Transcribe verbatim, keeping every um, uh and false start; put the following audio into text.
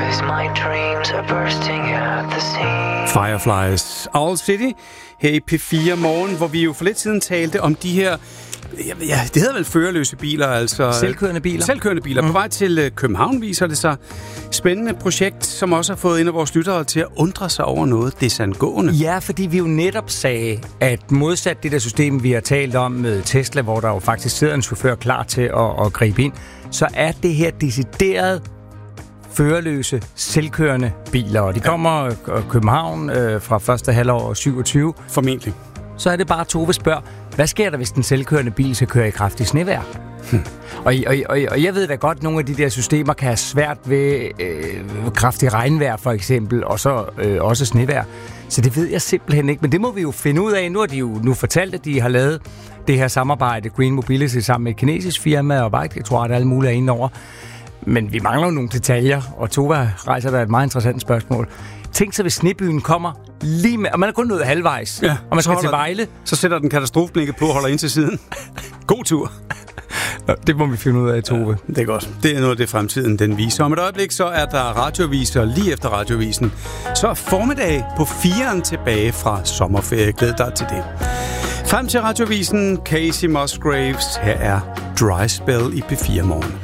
'cause my dreams are bursting at the seams. Fireflies, Owl City, her i P fire Morgen, hvor vi jo for lidt siden talte om de her, ja, det hedder vel førerløse biler, altså selvkørende biler. Selvkørende biler. Mm. På vej til København viser det sig spændende projekt, som også har fået en af vores lyttere til at undre sig over noget desangående. Ja, fordi vi jo netop sagde, at modsat det der system, vi har talt om med Tesla, hvor der jo faktisk sidder en chauffør klar til at, at gribe ind, så er det her decideret førerløse, selvkørende biler. Og de kommer ja. København øh, fra første halvår syvogtyve. Formentlig. Så er det bare, Tove spørger, hvad sker der, hvis den selvkørende bil skal køre i kraftig snevejr? Hmm. Og, og, og, og jeg ved da godt, at nogle af de der systemer kan have svært ved øh, kraftig regnvejr for eksempel, og så øh, også snevejr. Så det ved jeg simpelthen ikke, men det må vi jo finde ud af. Nu har de jo nu fortalt, at de har lavet det her samarbejde, Green Mobility, sammen med et kinesisk firma, og Vejdirektoratet og alle mulige er inde over. Men vi mangler jo nogle detaljer, og Tova rejser der et meget interessant spørgsmål. Tænk så, hvis snebyen kommer lige med, og man er kun nået halvvejs, ja, og man skal til Vejle. Så sætter den katastrofeblikket på og holder ind til siden. God tur. Det må vi finde ud af, Tove. Ja, det er godt. Det er noget af det, fremtiden den viser. Om et øjeblik, så er der radioviser lige efter radiovisen. Så er formiddag på firen tilbage fra sommerferie. Glæd dig til det. Frem til radiovisen, Casey Musgraves. Her er Dry Spell i P fire Morgen.